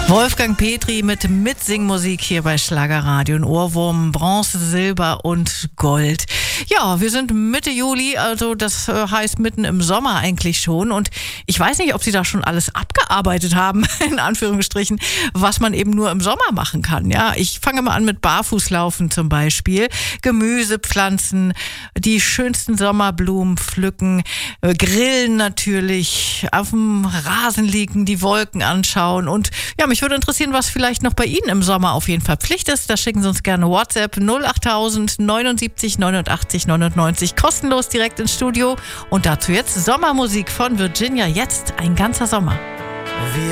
Wolfgang Petri mit Mitsingmusik hier bei Schlagerradio. Ein Ohrwurm, Bronze, Silber und Gold. Ja, wir sind Mitte Juli, also das heißt mitten im Sommer eigentlich schon. Und ich weiß nicht, ob Sie da schon alles abgearbeitet haben, in Anführungsstrichen, was man eben nur im Sommer machen kann. Ja, ich fange mal an mit Barfußlaufen zum Beispiel. Gemüse pflanzen, die schönsten Sommerblumen pflücken, grillen natürlich, auf dem Rasen liegen, die Wolken anschauen. Und ja, mich würde interessieren, was vielleicht noch bei Ihnen im Sommer auf jeden Fall Pflicht ist. Da schicken Sie uns gerne WhatsApp 08000 79 89 99, kostenlos direkt ins Studio. Und dazu jetzt Sommermusik von Virginia. Jetzt ein ganzer Sommer.